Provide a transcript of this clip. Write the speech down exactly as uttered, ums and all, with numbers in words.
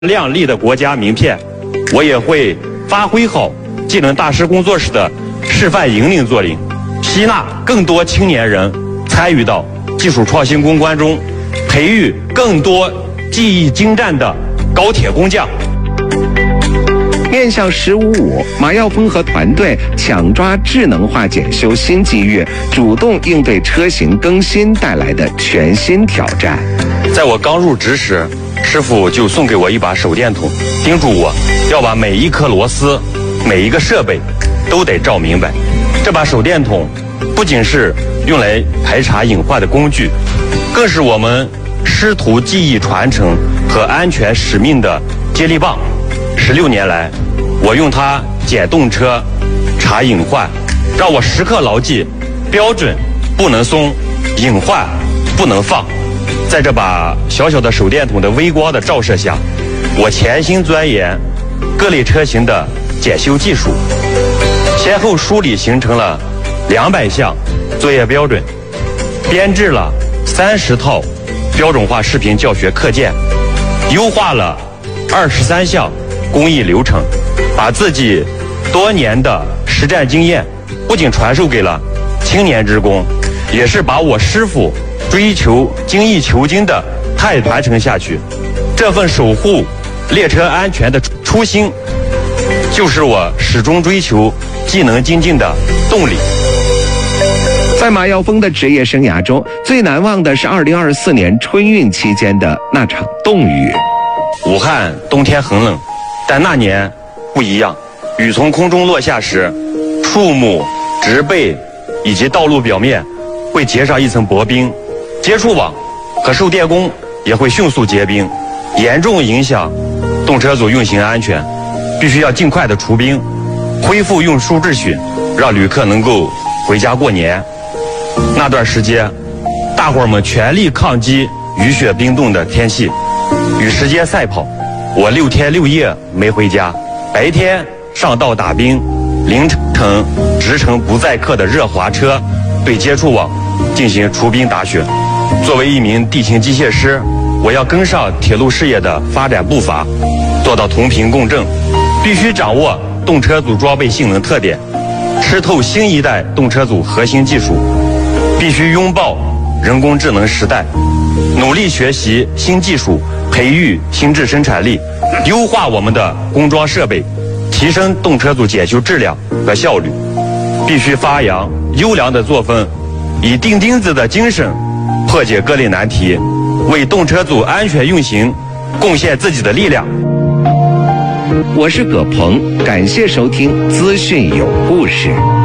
亮丽的国家名片，我也会发挥好技能大师工作室的示范引领作用，吸纳更多青年人参与到技术创新攻关中，培育更多技艺精湛的高铁工匠。 面向十五五，马耀峰和团队抢抓智能化检修新机遇，主动应对车型更新带来的全新挑战。 在我刚入职时，师傅就送给我一把手电筒，叮嘱我要把每一颗螺丝、每一个设备都得照明白。这把手电筒不仅是用来排查隐患的工具，更是我们师徒技艺传承和安全使命的接力棒。十六年来，我用它检动车、查隐患，让我时刻牢记标准不能松，隐患不能放。在这把小小的手电筒的微光的照射下，我潜心钻研各类车型的检修技术，先后梳理形成了两百项作业标准，编制了三十套标准化视频教学课件，优化了二十三项工艺流程，把自己多年的实战经验不仅传授给了青年职工，也是把我师傅追求精益求精的态度传承下去。这份守护列车安全的初心，就是我始终追求技能精进的动力。 在马耀峰的职业生涯中，最难忘的是二零二四年春运期间的那场冻雨。 武汉冬天很冷，但那年不一样，雨从空中落下时，树木、植被以及道路表面会结上一层薄冰，接触网和受电工也会迅速结冰，严重影响动车组运行安全，必须要尽快的除冰，恢复运输秩序，让旅客能够回家过年。那段时间，大伙儿们全力抗击雨雪冰冻的天气，与时间赛跑。我六天六夜没回家，白天上道打冰，凌晨直乘不载客的热滑车对接触网进行除冰打雪。作为一名地勤机械师，我要跟上铁路事业的发展步伐，做到同频共振，必须掌握动车组装备性能特点，吃透新一代动车组核心技术，必须拥抱人工智能时代，努力学习新技术，培育新质生产力，优化我们的工装设备，提升动车组检修质量和效率。必须发扬优良的作风，以钉钉子的精神破解各类难题，为动车组安全运行贡献自己的力量。 我是葛鹏，感谢收听资讯有故事。